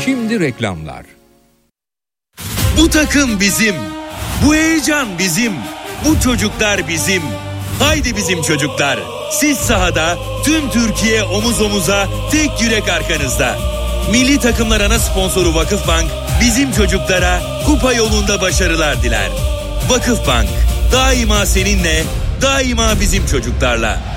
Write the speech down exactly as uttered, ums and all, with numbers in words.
Şimdi reklamlar. Bu takım bizim. Bu heyecan bizim. Bu çocuklar bizim. Haydi bizim çocuklar. Siz sahada, tüm Türkiye omuz omuza, tek yürek arkanızda. Milli takımlar ana sponsoru Vakıfbank, bizim çocuklara kupa yolunda başarılar diler. Vakıfbank, daima seninle, daima bizim çocuklarla.